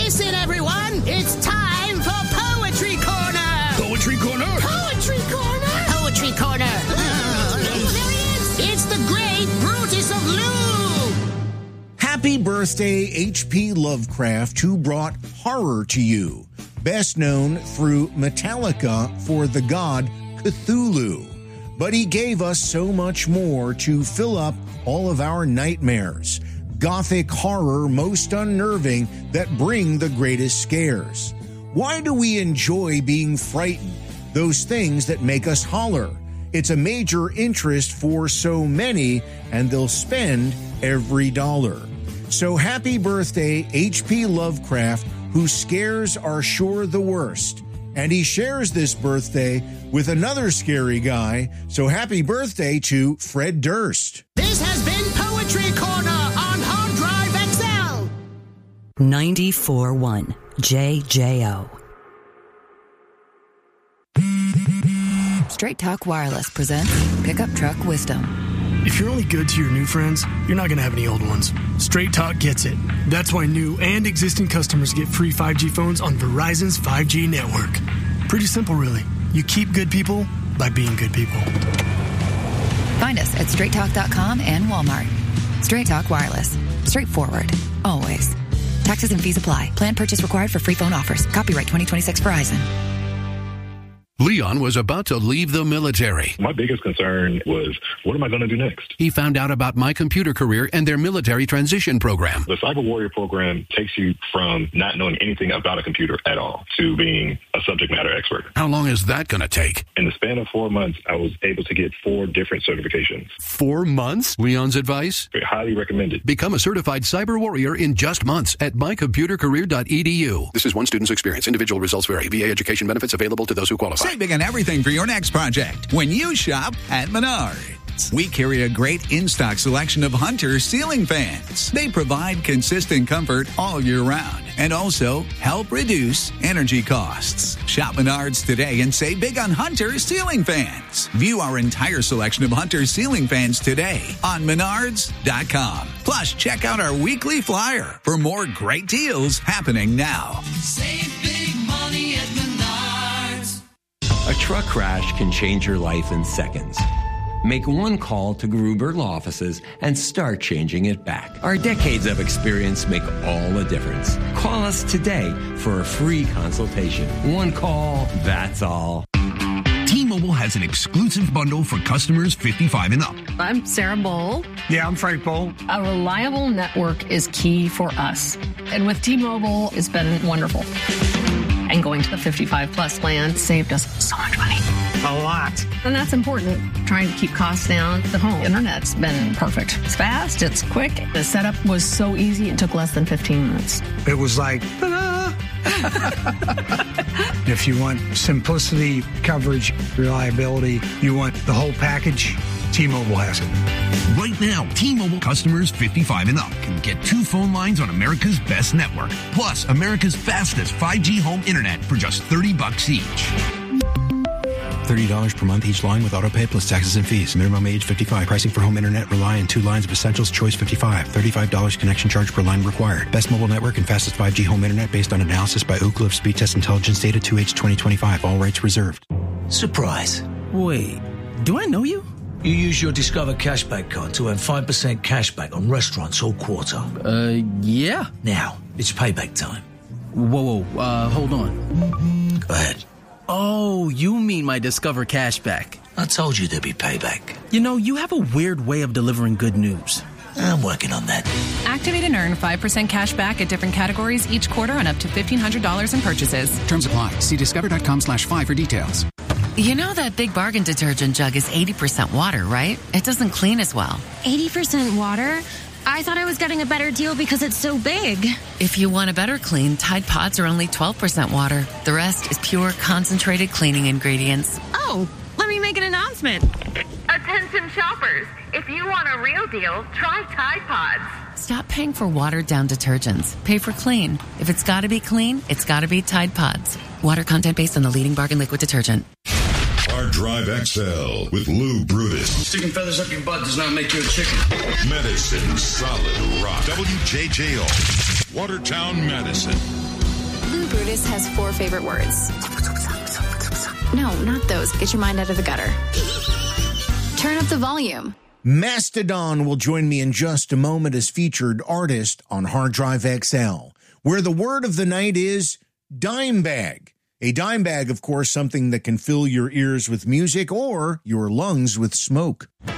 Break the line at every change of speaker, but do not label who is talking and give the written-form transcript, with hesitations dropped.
Listen, everyone, it's time for Poetry Corner.
Poetry Corner?
Poetry Corner. Poetry Corner. There he is. It's the great Brutus of Lou.
Happy birthday, H.P. Lovecraft, who brought horror to you. Best known through Metallica for the god Cthulhu. But he gave us so much more to fill up all of our nightmares. Gothic horror most unnerving that bring the greatest scares. Why do we enjoy being frightened? Those things that make us holler. It's a major interest for so many, and they'll spend every dollar. So happy birthday, H.P. Lovecraft, whose scares are sure the worst. And he shares this birthday with another scary guy, so happy birthday to Fred Durst.
This has been Poetry Corner on Hard Drive XL.
94.1 JJO.
Straight Talk Wireless presents Pickup Truck Wisdom.
If you're only good to your new friends, you're not going to have any old ones. Straight Talk gets it. That's why new and existing customers get free 5G phones on Verizon's 5G network. Pretty simple, really. You keep good people by being good people.
Find us at straighttalk.com and Walmart. Straight Talk Wireless. Straightforward. Always. Taxes and fees apply. Plan purchase required for free phone offers. Copyright 2026 Verizon.
Leon was about to leave the military.
My biggest concern was, what am I going to do next?
He found out about My Computer Career and their military transition program.
The Cyber Warrior program takes you from not knowing anything about a computer at all to being a subject matter expert.
How long is that going to take?
In the span of 4 months, I was able to get 4 different certifications.
4 months? Leon's advice?
Highly recommended.
Become a certified cyber warrior in just months at mycomputercareer.edu. This is one student's experience. Individual results vary. VA education benefits available to those who qualify.
Saving on everything for your next project when you shop at Menards. We carry a great in-stock selection of Hunter ceiling fans. They provide consistent comfort all year round and also help reduce energy costs. Shop Menards today and save big on Hunter ceiling fans. View our entire selection of Hunter ceiling fans today on Menards.com. Plus, check out our weekly flyer for more great deals happening now.
Save big money at Menards.
A truck crash can change your life in seconds. Make one call to Gruber Law Offices and start changing it back. Our decades of experience make all the difference. Call us today for a free consultation. One call, that's all.
T-Mobile has an exclusive bundle for customers 55 and up.
I'm Sarah Bowl.
Yeah, I'm Frank Bowl.
A reliable network is key for us. And with T-Mobile, it's been wonderful. And going to the 55 plus plan saved us so much money.
A lot.
And that's important. Trying to keep costs down. The home internet's been perfect. It's fast. It's quick. The setup was so easy. It took less than 15 minutes.
It was like, ta-da! If you want simplicity, coverage, reliability, you want the whole package, T-Mobile has it.
Right now, T-Mobile customers 55 and up can get 2 phone lines on America's best network, plus America's fastest 5G home internet for just $30 each.
$30 per month each line with autopay plus taxes and fees. Minimum age 55. Pricing for home internet rely on 2 lines of Essentials Choice 55. $35 connection charge per line required. Best mobile network and fastest 5G home internet based on analysis by Ookla of Speed Test Intelligence data 2H 2025. All rights reserved.
Surprise.
Wait, do I know you?
You use your Discover Cashback card to earn 5% cashback on restaurants all quarter.
Yeah.
Now, it's payback time.
Whoa, hold on.
Go ahead.
Oh, you mean my Discover Cashback.
I told you there'd be payback.
You know, you have a weird way of delivering good news.
I'm working on that.
Activate and earn 5% cash back at different categories each quarter on up to $1,500 in purchases.
Terms apply. See discover.com/5 for details.
You know that Big Bargain detergent jug is 80% water, right? It doesn't clean as well.
80% water? I thought I was getting a better deal because it's so big.
If you want a better clean, Tide Pods are only 12% water. The rest is pure concentrated cleaning ingredients.
Oh, let me make an announcement.
Attention shoppers, if you want a real deal, try Tide Pods.
Stop paying for watered-down detergents. Pay for clean. If it's got to be clean, it's got to be Tide Pods. Water content based on the leading bargain liquid detergent.
Hard Drive XL with Lou Brutus.
Sticking feathers up your butt does not make you a chicken.
Medicine Solid Rock. WJJO. Watertown, Madison.
Lou Brutus has 4 favorite words. No, not those. Get your mind out of the gutter. Turn up the volume.
Mastodon will join me in just a moment as featured artist on Hard Drive XL, where the word of the night is dime bag. A dime bag, of course, something that can fill your ears with music or your lungs with smoke.